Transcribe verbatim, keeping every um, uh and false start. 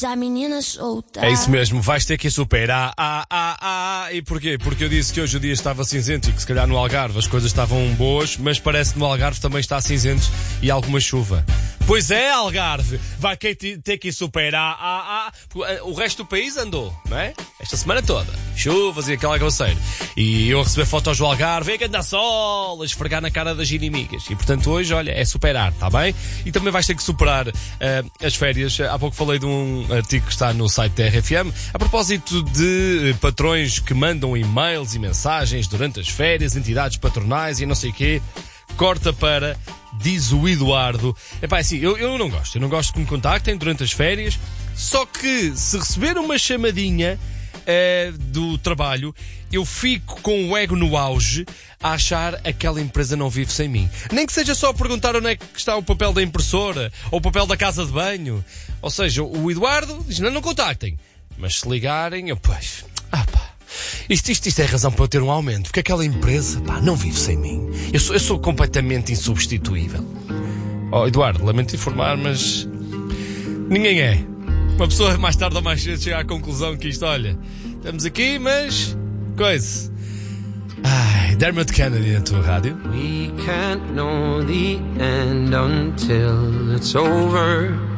à menina solta. É isso mesmo, vais ter que ir superar. Ah, ah, ah. E porquê? Porque eu disse que hoje o dia estava cinzento e que se calhar no Algarve as coisas estavam boas, mas parece que no Algarve também está cinzento e alguma chuva. Pois é, Algarve, vai ter que ir superar. Ah, ah. O resto do país andou, não é? Esta semana toda. Chuvas e aquela aguaceiro. E eu a receber fotos do Algarve, é que anda sol, a esfregar na cara das inimigas. E portanto hoje, olha, é superar, está bem? E também vais ter que superar uh, as férias. Há pouco falei de um artigo que está no site da R F M a propósito de uh, patrões que mandam e-mails e mensagens durante as férias, entidades patronais e não sei o quê. Corta para, diz o Eduardo. Epá, assim, eu, eu não gosto. Eu não gosto que me contactem durante as férias. Só que se receber uma chamadinha uh, do trabalho, eu fico com o ego no auge a achar que aquela empresa não vive sem mim. Nem que seja só perguntar onde é que está o papel da impressora ou o papel da casa de banho. Ou seja, o Eduardo diz, não, não contactem. Mas se ligarem, eu, pois, ah pá, isto, isto, isto é razão para eu ter um aumento. Porque aquela empresa, pá, não vive sem mim. Eu sou, eu sou completamente insubstituível. Oh, Eduardo, lamento informar, mas ninguém é. Uma pessoa mais tarde ou mais cedo chega à conclusão que isto, olha, estamos aqui, mas coisa. Ai, Dermot Kennedy na tua rádio. We can't know the end until it's over.